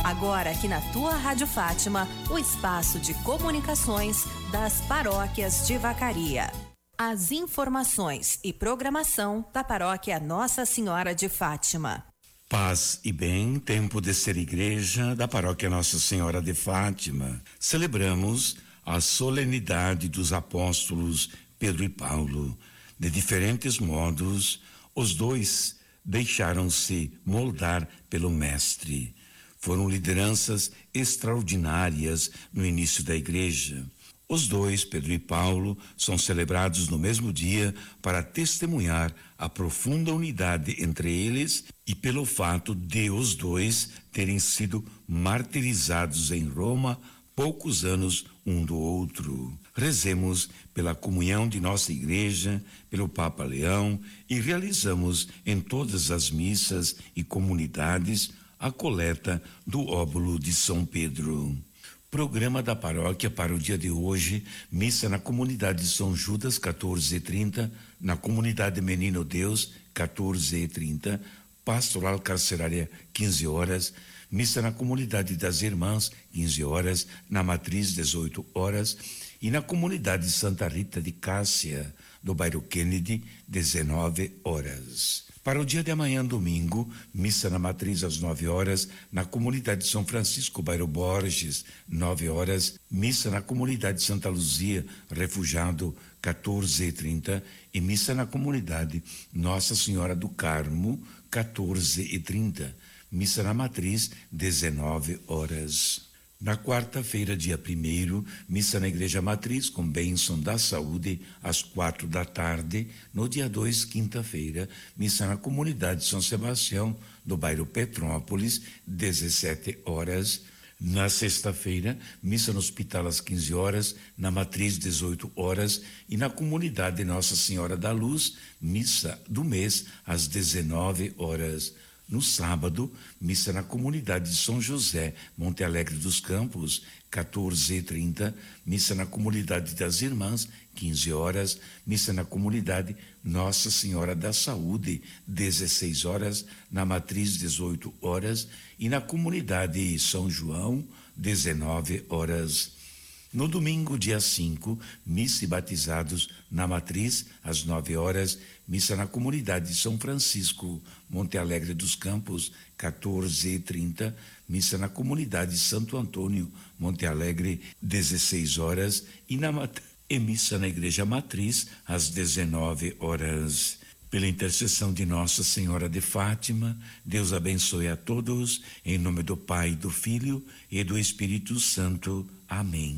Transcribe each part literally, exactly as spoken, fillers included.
Agora aqui na tua Rádio Fátima, o espaço de comunicações das paróquias de Vacaria. As informações e programação da paróquia Nossa Senhora de Fátima. Paz e bem, tempo de ser igreja da paróquia Nossa Senhora de Fátima. Celebramos a solenidade dos apóstolos Pedro e Paulo. De diferentes modos, os dois deixaram-se moldar pelo Mestre. Foram lideranças extraordinárias no início da igreja. Os dois, Pedro e Paulo, são celebrados no mesmo dia para testemunhar a profunda unidade entre eles e pelo fato de os dois terem sido martirizados em Roma poucos anos um do outro. Rezemos pela comunhão de nossa igreja, pelo Papa Leão e realizamos em todas as missas e comunidades a coleta do óbolo de São Pedro. Programa da paróquia para o dia de hoje: missa na comunidade de São Judas, quatorze e trinta, na comunidade Menino Deus, quatorze e trinta, pastoral carcerária, quinze horas, missa na comunidade das Irmãs, quinze horas, na Matriz, dezoito horas, e na comunidade Santa Rita de Cássia, do bairro Kennedy, dezenove horas. Para o dia de amanhã, domingo, missa na Matriz às nove horas, na comunidade São Francisco, bairro Borges, nove horas, missa na comunidade Santa Luzia, refugiado, quatorze e trinta, e missa na comunidade Nossa Senhora do Carmo, quatorze e trinta, missa na Matriz, dezenove horas. Na quarta-feira, dia primeiro, missa na Igreja Matriz com bênção da saúde às quatro da tarde. No dia dois, quinta-feira, missa na comunidade São Sebastião, do bairro Petrópolis, dezessete horas. Na sexta-feira, missa no hospital às quinze horas, na Matriz, dezoito horas, e na comunidade Nossa Senhora da Luz, missa do mês às dezenove horas. No sábado, missa na comunidade de São José, Monte Alegre dos Campos, quatorze e trinta, missa na comunidade das Irmãs, quinze horas, missa na comunidade Nossa Senhora da Saúde, dezesseis horas, na Matriz, dezoito horas, e na comunidade São João, dezenove horas. No domingo, dia cinco, missa e batizados na Matriz, às nove horas, missa na comunidade de São Francisco, Monte Alegre dos Campos, quatorze e trinta, missa na comunidade Santo Antônio, Monte Alegre, dezesseis horas, e, na, e missa na Igreja Matriz, às dezenove horas. Pela intercessão de Nossa Senhora de Fátima, Deus abençoe a todos, em nome do Pai, do Filho e do Espírito Santo. Amém.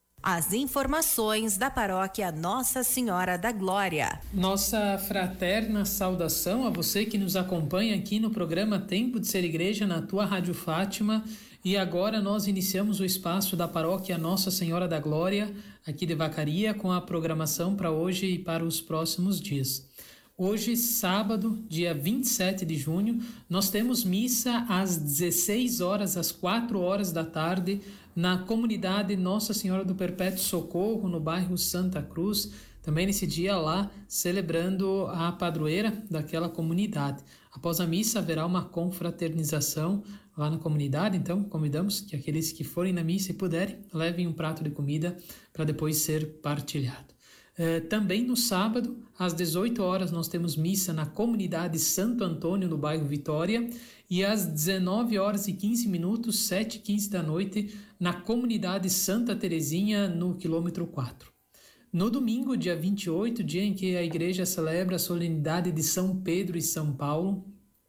As informações da paróquia Nossa Senhora da Glória. Nossa fraterna saudação a você que nos acompanha aqui no programa Tempo de Ser Igreja na tua Rádio Fátima. E agora nós iniciamos o espaço da paróquia Nossa Senhora da Glória, aqui de Vacaria, com a programação para hoje e para os próximos dias. Hoje, sábado, dia vinte e sete de junho, nós temos missa às dezesseis horas, às quatro horas da tarde, na comunidade Nossa Senhora do Perpétuo Socorro, no bairro Santa Cruz, também nesse dia lá, celebrando a padroeira daquela comunidade. Após a missa, haverá uma confraternização lá na comunidade, então convidamos que aqueles que forem na missa e puderem, levem um prato de comida para depois ser partilhado. Uh, também no sábado, às dezoito horas, nós temos missa na comunidade Santo Antônio, no bairro Vitória, e às dezenove horas e quinze minutos, sete e quinze da noite, na comunidade Santa Terezinha, no quilômetro quatro. No domingo, dia vinte e oito, dia em que a igreja celebra a solenidade de São Pedro e São Paulo,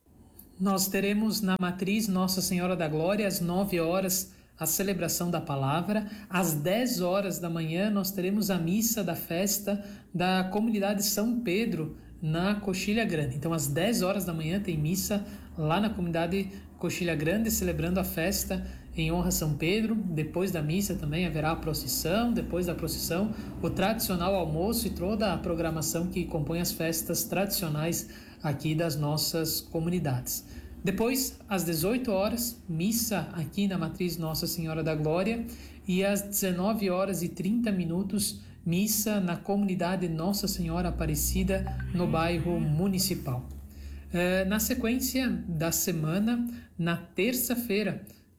nós teremos na Matriz Nossa Senhora da Glória, às nove horas, a celebração da palavra. Às dez horas da manhã nós teremos a missa da festa da comunidade São Pedro na Coxilha Grande. Então às dez horas da manhã tem missa lá na comunidade Coxilha Grande, celebrando a festa em honra a São Pedro. Depois da missa também haverá a procissão, depois da procissão o tradicional almoço e toda a programação que compõe as festas tradicionais aqui das nossas comunidades. Depois, às dezoito horas, missa aqui na Matriz Nossa Senhora da Glória, e às dezenove horas e trinta minutos, missa na comunidade Nossa Senhora Aparecida, no bairro Municipal. Uh, na sequência da semana, na terça-feira,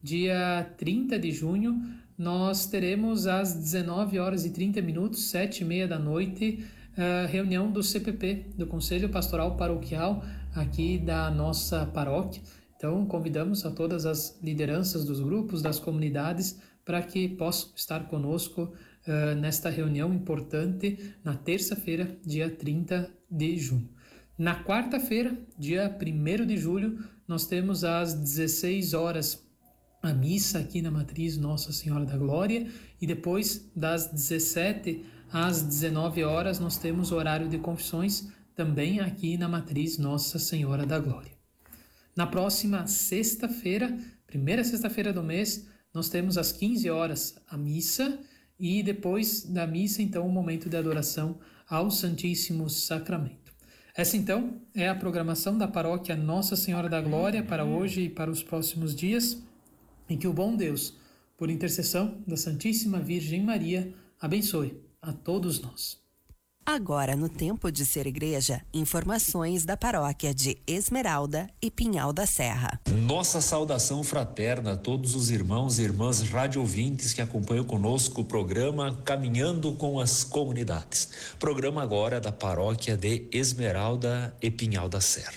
dia trinta de junho, nós teremos às dezenove horas e trinta minutos, sete e meia da noite, a reunião do C P P, do Conselho Pastoral Paroquial, aqui da nossa paróquia. Então, convidamos a todas as lideranças dos grupos, das comunidades, para que possam estar conosco uh, nesta reunião importante na terça-feira, dia trinta de junho. Na quarta-feira, dia primeiro de julho, nós temos às dezesseis horas a missa aqui na Matriz Nossa Senhora da Glória, e depois das dezessete às dezenove horas nós temos o horário de confissões também aqui na Matriz Nossa Senhora da Glória. Na próxima sexta-feira, primeira sexta-feira do mês, nós temos às quinze horas a missa, e depois da missa, então, o momento de adoração ao Santíssimo Sacramento. Essa, então, é a programação da Paróquia Nossa Senhora da Glória para hoje e para os próximos dias, e que o bom Deus, por intercessão da Santíssima Virgem Maria, abençoe a todos nós. Agora, no Tempo de Ser Igreja, informações da paróquia de Esmeralda e Pinhal da Serra. Nossa saudação fraterna a todos os irmãos e irmãs radioouvintes que acompanham conosco o programa Caminhando com as Comunidades. Programa agora da paróquia de Esmeralda e Pinhal da Serra.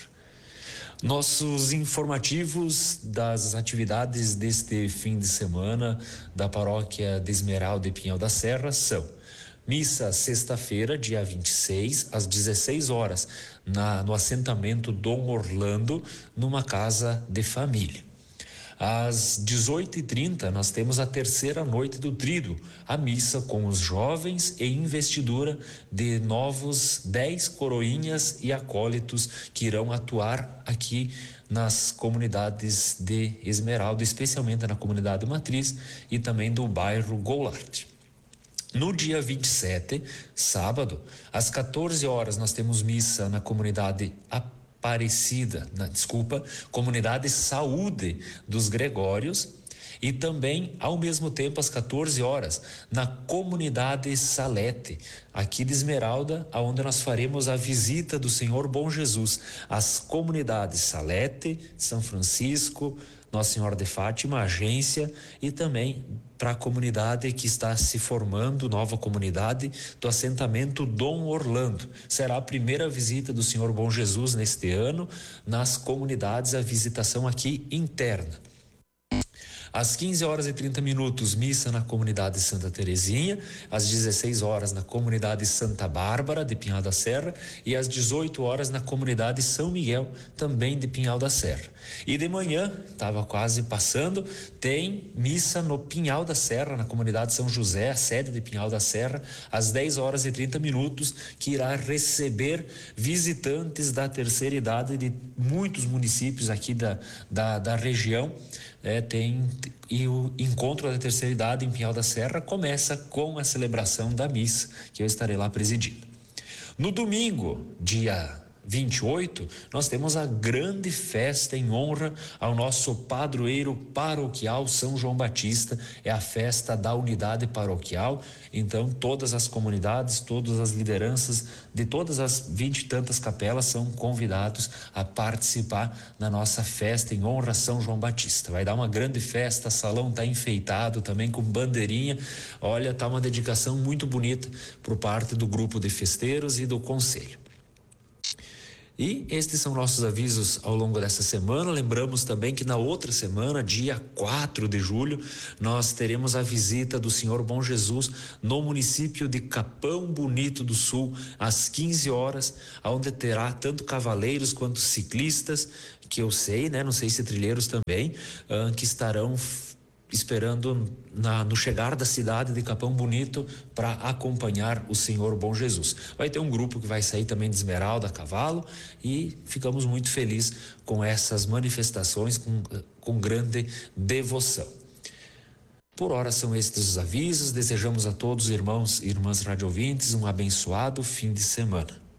Nossos informativos das atividades deste fim de semana da paróquia de Esmeralda e Pinhal da Serra são: missa sexta-feira, dia vinte e seis, às dezesseis horas, na, no assentamento Dom Orlando, numa casa de família. Às dezoito e trinta, nós temos a terceira noite do Tríduo, a missa com os jovens e investidura de novos dez coroinhas e acólitos que irão atuar aqui nas comunidades de Esmeralda, especialmente na comunidade matriz e também do bairro Goulart. No dia vinte e sete, sábado, às quatorze horas, nós temos missa na comunidade Aparecida, na, desculpa, comunidade Saúde dos Gregórios, e também, ao mesmo tempo, às quatorze horas, na comunidade Salete, aqui de Esmeralda, onde nós faremos a visita do Senhor Bom Jesus às comunidades Salete, São Francisco, Nossa Senhora de Fátima, agência, e também para a comunidade que está se formando, nova comunidade do assentamento Dom Orlando. Será a primeira visita do Senhor Bom Jesus neste ano nas comunidades, a visitação aqui interna. Às quinze horas e trinta minutos, missa na comunidade Santa Terezinha, às dezesseis horas na comunidade Santa Bárbara de Pinhal da Serra e às dezoito horas na comunidade São Miguel, também de Pinhal da Serra. E de manhã, estava quase passando, tem missa no Pinhal da Serra, na comunidade São José, a sede de Pinhal da Serra, às dez horas e trinta minutos, que irá receber visitantes da terceira idade de muitos municípios aqui da, da, da região. É, tem, e o encontro da terceira idade em Pinhal da Serra começa com a celebração da missa, que eu estarei lá presidindo. No domingo, dia vinte e oito, nós temos a grande festa em honra ao nosso padroeiro paroquial São João Batista. É a festa da unidade paroquial. Então, todas as comunidades, todas as lideranças de todas as vinte e tantas capelas são convidados a participar na nossa festa em honra a São João Batista. Vai dar uma grande festa, o salão está enfeitado também com bandeirinha. Olha, tá uma dedicação muito bonita por parte do grupo de festeiros e do conselho. E estes são nossos avisos ao longo dessa semana. Lembramos também que na outra semana, dia quatro de julho, nós teremos a visita do Senhor Bom Jesus no município de Capão Bonito do Sul, às quinze horas, onde terá tanto cavaleiros quanto ciclistas, que eu sei, né? Não sei se trilheiros também, uh, que estarão esperando na, no chegar da cidade de Capão Bonito para acompanhar o Senhor Bom Jesus. Vai ter um grupo que vai sair também de Esmeralda a cavalo e ficamos muito felizes com essas manifestações, com, com grande devoção. Por hora são estes os avisos. Desejamos a todos, irmãos e irmãs radioouvintes, um abençoado fim de semana.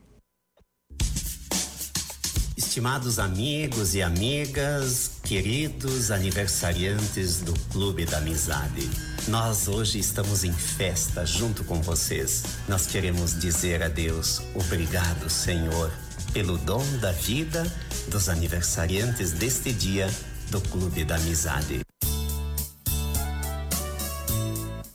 Estimados amigos e amigas, queridos aniversariantes do Clube da Amizade, nós hoje estamos em festa junto com vocês. Nós queremos dizer a Deus, obrigado, Senhor, pelo dom da vida dos aniversariantes deste dia do Clube da Amizade.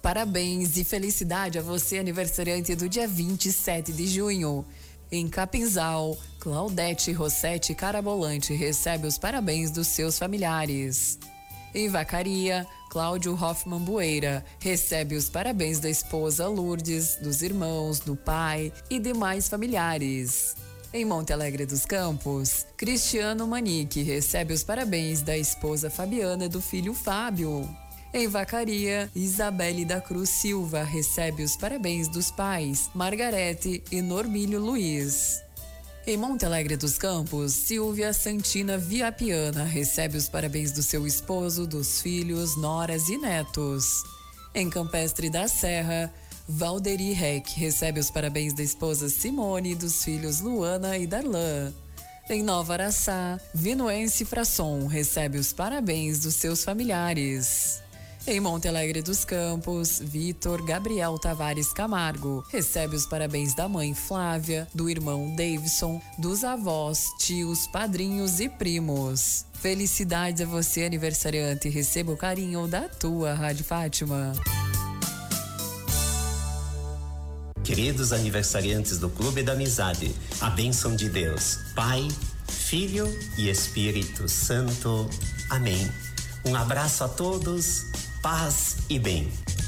Parabéns e felicidade a você, aniversariante do dia vinte e sete de junho. Em Capinzal, Claudete Rossetti Carabolante recebe os parabéns dos seus familiares. Em Vacaria, Cláudio Hoffman Bueira recebe os parabéns da esposa Lourdes, dos irmãos, do pai e demais familiares. Em Monte Alegre dos Campos, Cristiano Manique recebe os parabéns da esposa Fabiana e do filho Fábio. Em Vacaria, Isabelle da Cruz Silva recebe os parabéns dos pais Margarete e Normílio Luiz. Em Monte Alegre dos Campos, Silvia Santina Viapiana recebe os parabéns do seu esposo, dos filhos, noras e netos. Em Campestre da Serra, Valderi Reck recebe os parabéns da esposa Simone e dos filhos Luana e Darlan. Em Nova Araçá, Vinuense Frasson recebe os parabéns dos seus familiares. Em Monte Alegre dos Campos, Vitor Gabriel Tavares Camargo recebe os parabéns da mãe Flávia, do irmão Davidson, dos avós, tios, padrinhos e primos. Felicidades a você, aniversariante, e receba o carinho da tua Rádio Fátima. Queridos aniversariantes do Clube da Amizade, a bênção de Deus, Pai, Filho e Espírito Santo. Amém. Um abraço a todos. Paz e bem.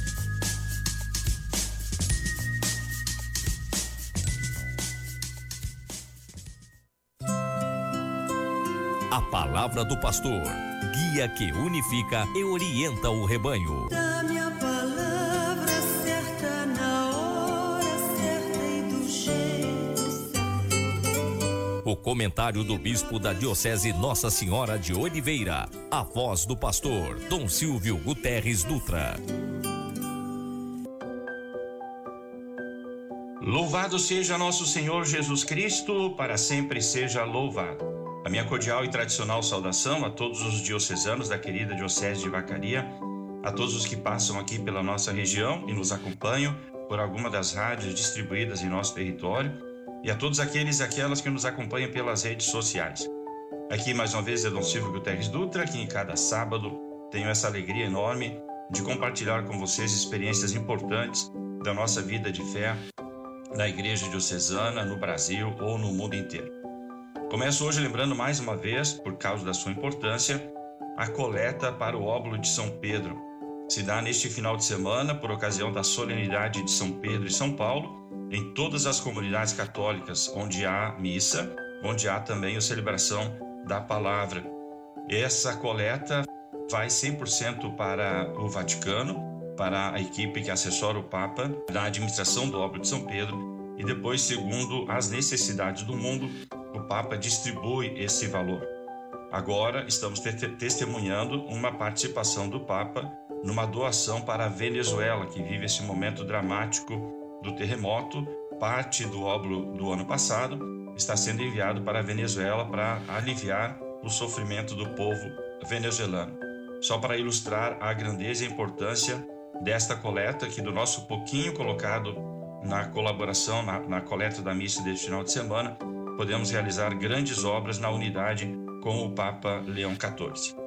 A palavra do pastor, guia que unifica e orienta o rebanho. Dá-me a palavra certa na hora certa e do jeito certo. O comentário do bispo da Diocese Nossa Senhora de Oliveira, a voz do pastor Dom Silvio Guterres Dutra. Louvado seja nosso Senhor Jesus Cristo, para sempre seja louvado. A minha cordial e tradicional saudação a todos os diocesanos da querida Diocese de Vacaria, a todos os que passam aqui pela nossa região e nos acompanham por alguma das rádios distribuídas em nosso território, e a todos aqueles e aquelas que nos acompanham pelas redes sociais. Aqui mais uma vez é Dom Silvio Guterres Dutra, que em cada sábado tenho essa alegria enorme de compartilhar com vocês experiências importantes da nossa vida de fé na Igreja Diocesana, no Brasil ou no mundo inteiro. Começo hoje lembrando mais uma vez, por causa da sua importância, a coleta para o óbolo de São Pedro. Se dá neste final de semana, por ocasião da solenidade de São Pedro e São Paulo, em todas as comunidades católicas onde há missa, onde há também a celebração da palavra. Essa coleta vai cem por cento para o Vaticano, para a equipe que assessora o Papa na administração do óbolo de São Pedro, e depois, segundo as necessidades do mundo, o Papa distribui esse valor. Agora estamos te- testemunhando uma participação do Papa numa doação para a Venezuela, que vive esse momento dramático do terremoto. Parte do óbolo do ano passado está sendo enviado para a Venezuela para aliviar o sofrimento do povo venezuelano. Só para ilustrar a grandeza e a importância desta coleta, que do nosso pouquinho colocado na colaboração, na, na coleta da missa deste final de semana, podemos realizar grandes obras na unidade com o Papa Leão quatorze.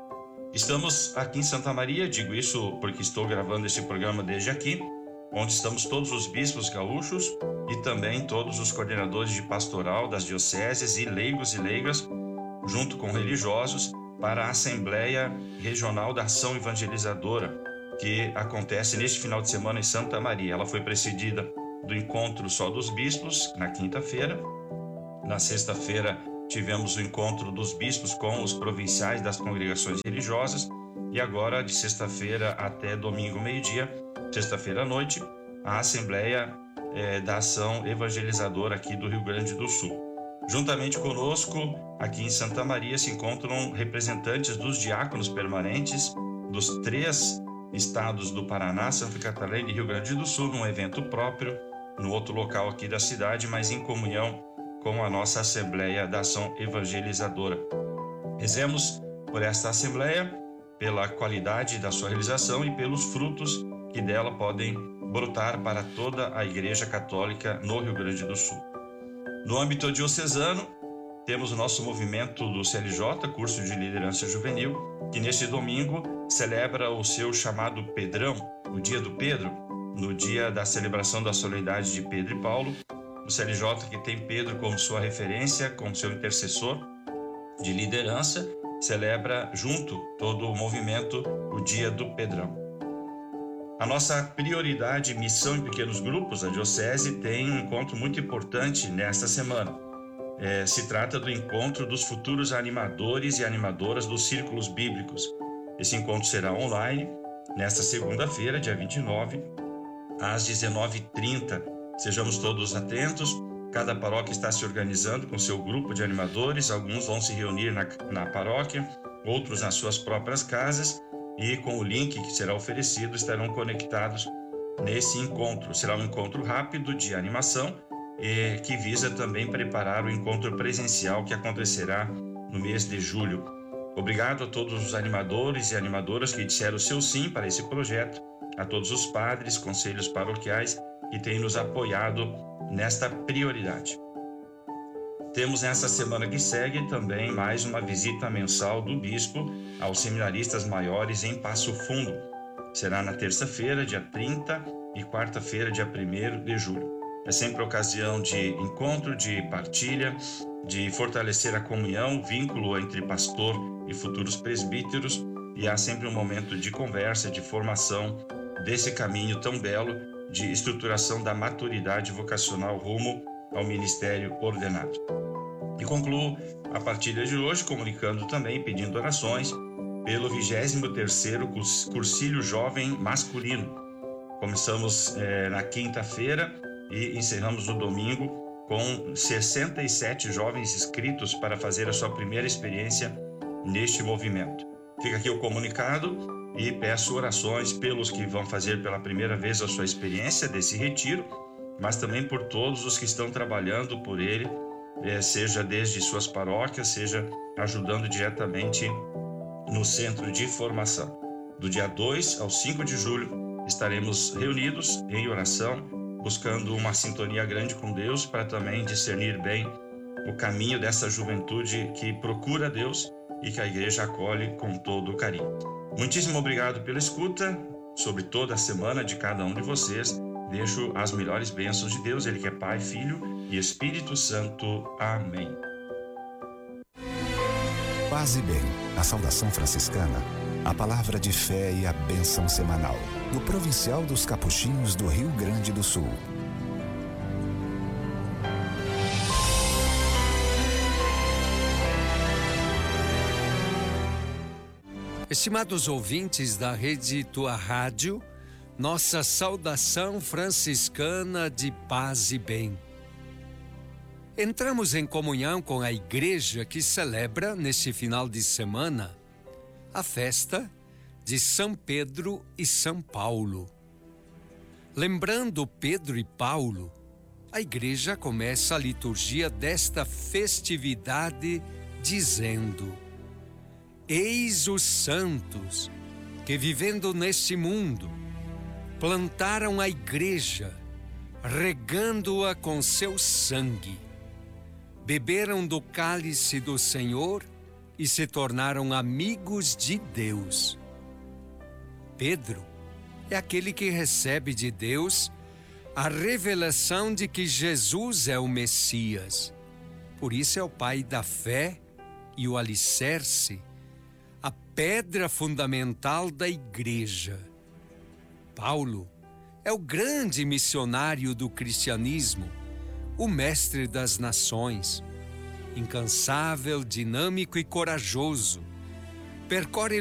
Estamos aqui em Santa Maria, digo isso porque estou gravando esse programa desde aqui, onde estamos todos os bispos gaúchos e também todos os coordenadores de pastoral das dioceses e leigos e leigas, junto com religiosos, para a Assembleia Regional da Ação Evangelizadora, que acontece neste final de semana em Santa Maria. Ela foi precedida do encontro só dos bispos, na quinta-feira. Na sexta-feira tivemos o encontro dos bispos com os provinciais das congregações religiosas, e agora, de sexta-feira até domingo, meio-dia, sexta-feira à noite, a Assembleia eh, da Ação Evangelizadora aqui do Rio Grande do Sul. Juntamente conosco, aqui em Santa Maria, se encontram representantes dos diáconos permanentes dos três estados do Paraná, Santa Catarina e Rio Grande do Sul, num evento próprio, no outro local aqui da cidade, mas em comunhão com a nossa Assembleia da Ação Evangelizadora. Rezemos por esta Assembleia, pela qualidade da sua realização e pelos frutos que dela podem brotar para toda a Igreja Católica no Rio Grande do Sul. No âmbito diocesano, temos o nosso movimento do C L J, Curso de Liderança Juvenil, que neste domingo celebra o seu chamado Pedrão, o dia do Pedro, no dia da celebração da solenidade de Pedro e Paulo, o C L J, que tem Pedro como sua referência, como seu intercessor de liderança, celebra junto todo o movimento o dia do Pedrão. A nossa prioridade Missão em Pequenos Grupos, a Diocese, tem um encontro muito importante nesta semana. É, se trata do encontro dos futuros animadores e animadoras dos círculos bíblicos. Esse encontro será online, nesta segunda-feira, dia vinte e nove, às dezenove e trinta. Sejamos todos atentos. Cada paróquia está se organizando com seu grupo de animadores. Alguns vão se reunir na, na paróquia, outros nas suas próprias casas, e com o link que será oferecido estarão conectados nesse encontro. Será um encontro rápido de animação e que visa também preparar o encontro presencial que acontecerá no mês de julho. Obrigado a todos os animadores e animadoras que disseram o seu sim para esse projeto, a todos os padres, conselhos paroquiais que têm nos apoiado nesta prioridade. Temos nessa semana que segue também mais uma visita mensal do bispo aos seminaristas maiores em Passo Fundo. Será na terça-feira, dia trinta, e quarta-feira, dia primeiro de julho. É sempre ocasião de encontro, de partilha, de fortalecer a comunhão, o vínculo entre pastor e futuros presbíteros, e há sempre um momento de conversa, de formação desse caminho tão belo de estruturação da maturidade vocacional rumo ao ministério ordenado. E concluo a partilha de hoje comunicando também, pedindo orações pelo vigésimo terceiro Cursílio Jovem Masculino. Começamos eh, na quinta-feira e encerramos no domingo com sessenta e sete jovens inscritos para fazer a sua primeira experiência neste movimento. Fica aqui o comunicado e peço orações pelos que vão fazer pela primeira vez a sua experiência desse retiro, mas também por todos os que estão trabalhando por ele, seja desde suas paróquias, seja ajudando diretamente no centro de formação. Do dia dois ao cinco de julho estaremos reunidos em oração, buscando uma sintonia grande com Deus para também discernir bem o caminho dessa juventude que procura Deus e que a igreja acolhe com todo o carinho. Muitíssimo obrigado pela escuta sobre toda a semana de cada um de vocês. Deixo as melhores bênçãos de Deus, Ele que é Pai, Filho e Espírito Santo. Amém. Paz e bem, a saudação franciscana, a palavra de fé e a bênção semanal, do Provincial dos Capuchinhos do Rio Grande do Sul. Estimados ouvintes da Rede Tua Rádio, nossa saudação franciscana de paz e bem. Entramos em comunhão com a igreja que celebra, neste final de semana, a festa de São Pedro e São Paulo. Lembrando Pedro e Paulo, a igreja começa a liturgia desta festividade dizendo: eis os santos que, vivendo neste mundo, plantaram a igreja, regando-a com seu sangue. Beberam do cálice do Senhor e se tornaram amigos de Deus. Pedro é aquele que recebe de Deus a revelação de que Jesus é o Messias. Por isso é o pai da fé e o alicerce, a pedra fundamental da igreja. Paulo é o grande missionário do cristianismo, o mestre das nações, incansável, dinâmico e corajoso, percorre